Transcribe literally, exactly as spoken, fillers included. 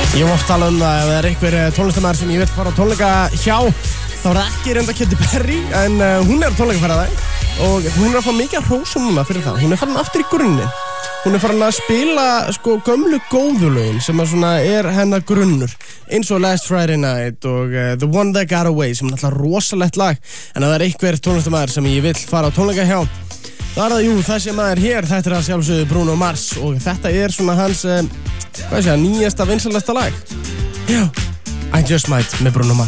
Ég hef oft talað um það ef það er einhver tónlistamæður sem ég vil fara á tónleika hjá þá er það ekki reynda Katy Perry en uh, hún er á tónleikaferðalagi og hún er að fá mikið hrósum núna fyrir það. Hún er farin aftur í grunninn. Hún er farin að spila sko gömlu góðu lögin sem að svona er hennar grunnur eins og Last Friday Night og uh, The One That Got Away sem er alltaf rosalegt lag en ef það er einhver tónlistamæður sem ég vil fara á tónleika hjá það er það, jú, þessi maður hér, þetta er að sjálfsögðu Bruno Mars og þetta er svona hans, um, hvað sé ég, nýjasta vinsalasta lag. Já, I Just Might með Bruno Mars.